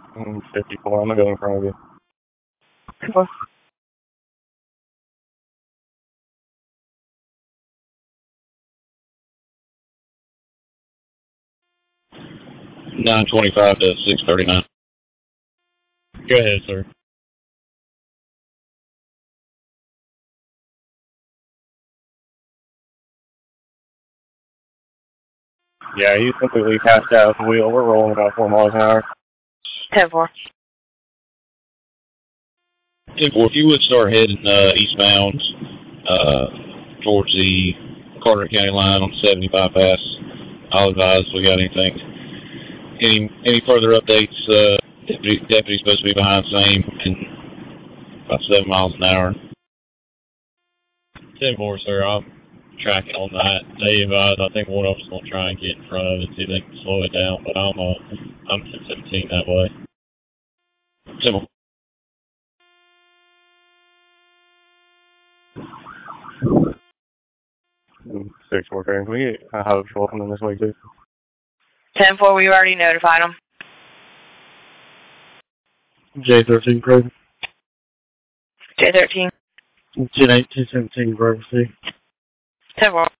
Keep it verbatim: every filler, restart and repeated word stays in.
Mm, fifty-four, I'm gonna go in front of you. What? nine twenty-five to six thirty-nine. Go ahead, sir. Yeah, he's completely passed out at the wheel. We're rolling about four miles an hour. ten four. ten four, if you would start heading uh, eastbound uh, towards the Carteret County line on seventy bypass, I'll advise if we got anything. Any any further updates? Uh, deputy, deputy's supposed to be behind same in about seven miles an hour. ten four, sir. I'm tracking on that. They advised, I think one of us is going to try and get in front of it, see if they can slow it down, but I'm, uh, I'm ten seventeen that way. Simple. six four, can we get a house welcome in this way, too? ten four, we already notified them. J thirteen, present. J thirteen. ten eight, ten seventeen, Bravo C. ten four.